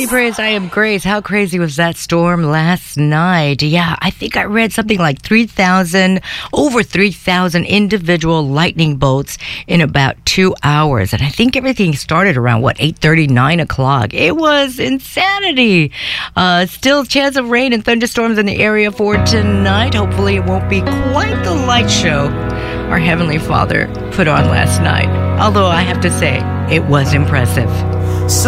Praise. I am Grace. How crazy was that storm last night? Yeah, I think I read something like over 3,000 individual lightning bolts in about 2 hours. And I think everything started around, 8:30, 9 o'clock. It was insanity. Still chance of rain and thunderstorms in the area for tonight. Hopefully it won't be quite the light show our Heavenly Father put on last night. Although I have to say, it was impressive.